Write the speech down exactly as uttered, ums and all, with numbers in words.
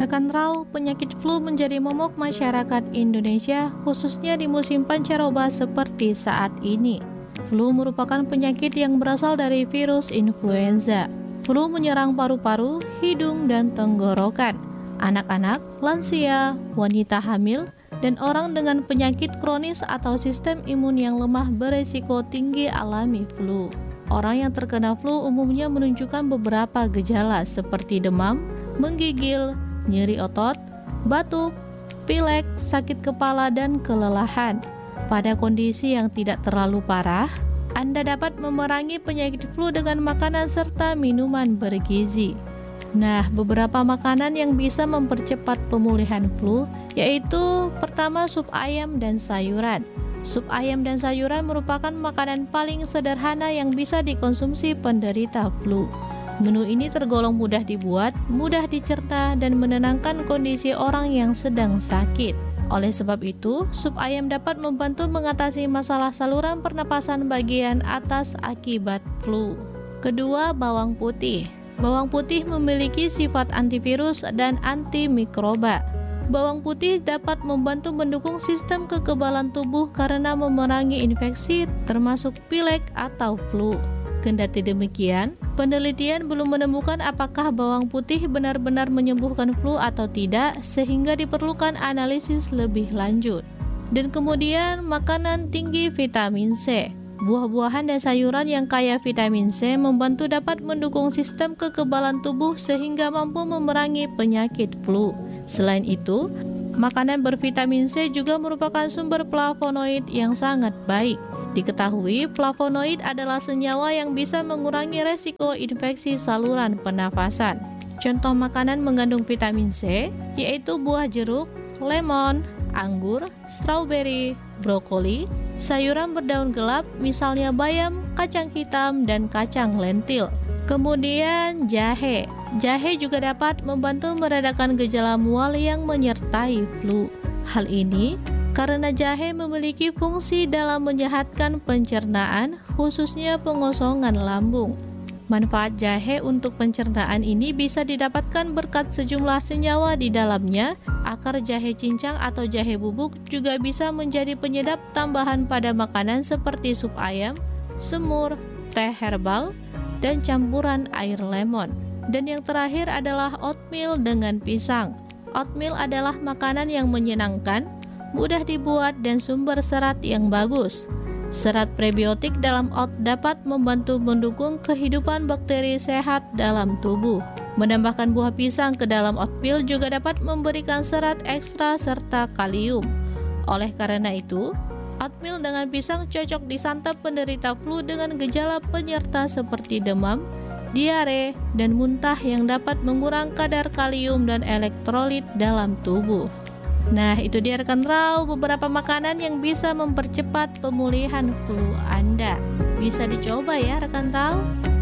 Rekan Rau, penyakit flu menjadi momok masyarakat Indonesia, khususnya di musim pancaroba seperti saat ini. Flu merupakan penyakit yang berasal dari virus influenza. Flu menyerang paru-paru, hidung, dan tenggorokan. Anak-anak, lansia, wanita hamil, dan orang dengan penyakit kronis atau sistem imun yang lemah beresiko tinggi alami flu. Orang yang terkena flu umumnya menunjukkan beberapa gejala seperti demam, menggigil, nyeri otot, batuk, pilek, sakit kepala, dan kelelahan. Pada kondisi yang tidak terlalu parah, Anda dapat memerangi penyakit flu dengan makanan serta minuman bergizi. Nah, beberapa makanan yang bisa mempercepat pemulihan flu yaitu pertama sup ayam dan sayuran. Sup ayam dan sayuran merupakan makanan paling sederhana yang bisa dikonsumsi penderita flu. Menu ini tergolong mudah dibuat, mudah dicerna, dan menenangkan kondisi orang yang sedang sakit. Oleh sebab itu, sup ayam dapat membantu mengatasi masalah saluran pernapasan bagian atas akibat flu. Kedua, bawang putih. Bawang putih memiliki sifat antivirus dan antimikroba. Bawang putih dapat membantu mendukung sistem kekebalan tubuh karena memerangi infeksi termasuk pilek atau flu. Kendati demikian, penelitian belum menemukan apakah bawang putih benar-benar menyembuhkan flu atau tidak, sehingga diperlukan analisis lebih lanjut. Dan kemudian, makanan tinggi vitamin C. Buah-buahan dan sayuran yang kaya vitamin C membantu dapat mendukung sistem kekebalan tubuh sehingga mampu memerangi penyakit flu. Selain itu, makanan bervitamin C juga merupakan sumber flavonoid yang sangat baik. Diketahui, flavonoid adalah senyawa yang bisa mengurangi resiko infeksi saluran pernafasan. Contoh makanan mengandung vitamin C yaitu buah jeruk, lemon, anggur, stroberi, brokoli, sayuran berdaun gelap misalnya bayam, kacang hitam, dan kacang lentil. Kemudian jahe. Jahe juga dapat membantu meredakan gejala mual yang menyertai flu. Hal ini karena jahe memiliki fungsi dalam menyehatkan pencernaan, khususnya pengosongan lambung. Manfaat jahe untuk pencernaan ini bisa didapatkan berkat sejumlah senyawa di dalamnya. Akar jahe cincang atau jahe bubuk juga bisa menjadi penyedap tambahan pada makanan seperti sup ayam, semur, teh herbal, dan campuran air lemon. Dan yang terakhir adalah oatmeal dengan pisang. Oatmeal adalah makanan yang menyenangkan, mudah dibuat, dan sumber serat yang bagus. Serat prebiotik dalam oat dapat membantu mendukung kehidupan bakteri sehat dalam tubuh. Menambahkan buah pisang ke dalam oatmeal juga dapat memberikan serat ekstra serta kalium. Oleh karena itu, oatmeal dengan pisang cocok disantap penderita flu dengan gejala penyerta seperti demam, diare, dan muntah yang dapat mengurangi kadar kalium dan elektrolit dalam tubuh. Nah, itu dia rekan Rau, beberapa makanan yang bisa mempercepat pemulihan flu Anda. Bisa dicoba ya rekan Rau.